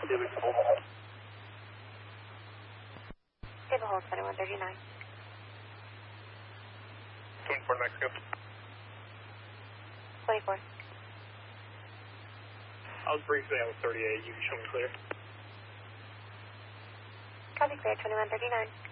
Table hold 2139. 24 Mexico. 24. I was briefly on 38. You can show me clear. Copy clear 2139.